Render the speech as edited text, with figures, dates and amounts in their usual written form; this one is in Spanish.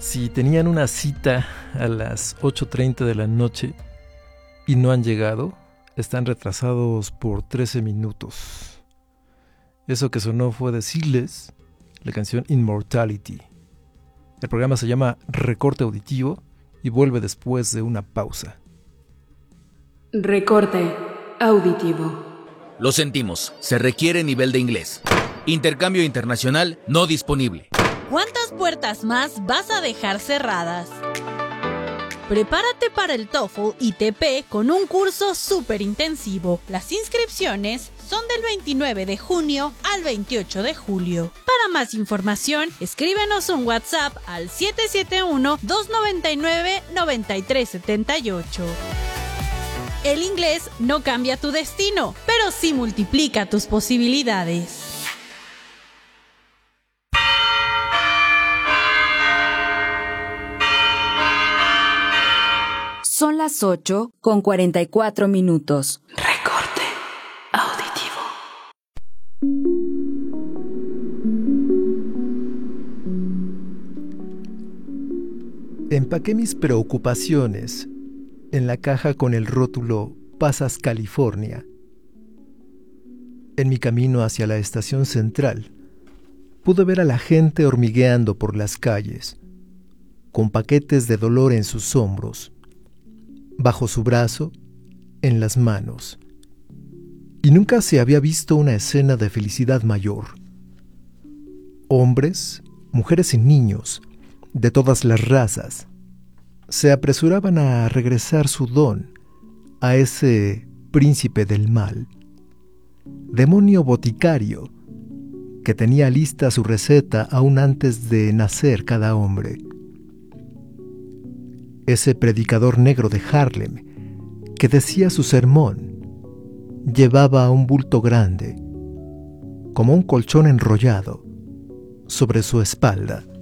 Si tenían una cita a las 8:30 de la noche y no han llegado, están retrasados por 13 minutos. Eso que sonó fue de Seedless, la canción Immortality. El programa se llama Recorte Auditivo y vuelve después de una pausa. Recorte Auditivo. Lo sentimos, se requiere nivel de inglés. Intercambio internacional no disponible. ¿Cuántas puertas más vas a dejar cerradas? Prepárate para el TOEFL ITP con un curso súper intensivo. Las inscripciones son del 29 de junio al 28 de julio. Para más información, escríbenos un WhatsApp al 771-299-9378. El inglés no cambia tu destino, pero sí multiplica tus posibilidades. Son las 8:44. Recorte Auditivo. Empaqué mis preocupaciones en la caja con el rótulo Pasas California. En mi camino hacia la estación central, pude ver a la gente hormigueando por las calles, con paquetes de dolor en sus hombros, bajo su brazo, en las manos. Y nunca se había visto una escena de felicidad mayor. Hombres, mujeres y niños, de todas las razas, se apresuraban a regresar su don a ese príncipe del mal, demonio boticario, que tenía lista su receta aún antes de nacer cada hombre. Ese predicador negro de Harlem, que decía su sermón, llevaba un bulto grande, como un colchón enrollado, sobre su espalda.